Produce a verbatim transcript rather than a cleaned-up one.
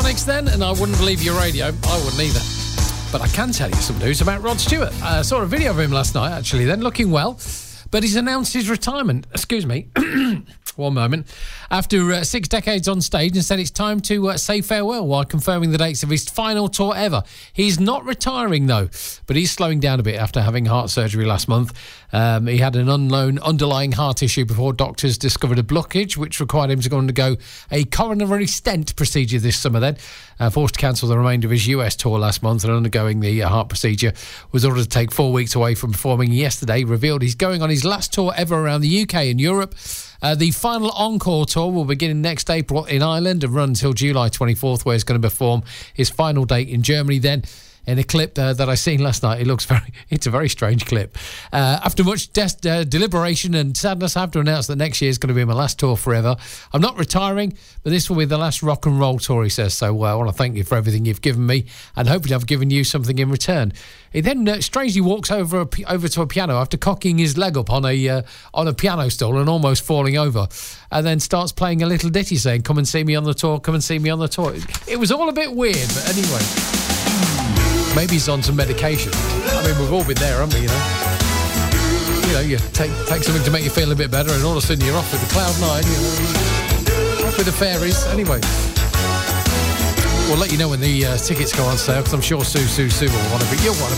Eurythmics then, and I wouldn't believe your radio. I wouldn't either. But I can tell you some news about Rod Stewart. I saw a video of him last night, actually, then, looking well. But he's announced his retirement. Excuse me. One moment. After uh, six decades on stage, and said it's time to uh, say farewell while confirming the dates of his final tour ever. He's not retiring, though, but he's slowing down a bit after having heart surgery last month. Um, he had an unknown underlying heart issue before doctors discovered a blockage, which required him to go undergo a coronary stent procedure this summer then. Uh, forced to cancel the remainder of his U S tour last month, and undergoing the uh, heart procedure was ordered to take four weeks away from performing yesterday. Revealed he's going on his last tour ever around the U K and Europe. Uh, the final encore tour will begin next April in Ireland and run until July twenty-fourth, where he's going to perform his final date in Germany then. In a clip uh, that I seen last night, it looks very, it's a very strange clip. Uh, after much des- uh, deliberation and sadness, I have to announce that next year is going to be my last tour forever. I'm not retiring, but this will be the last rock and roll tour, he says. So uh, I want to thank you for everything you've given me, and hopefully I've given you something in return. He then uh, strangely walks over a, over to a piano after cocking his leg up on a uh, on a piano stool and almost falling over, and then starts playing a little ditty saying, "Come and see me on the tour, come and see me on the tour." It was all a bit weird, but anyway. Maybe he's on some medication. I mean, we've all been there, haven't we, you know? You know, you take take something to make you feel a bit better, and all of a sudden you're off with the cloud nine, you know, off with the fairies. Anyway, we'll let you know when the uh, tickets go on sale, because I'm sure Sue, Sue, Sue will want to be. You'll want to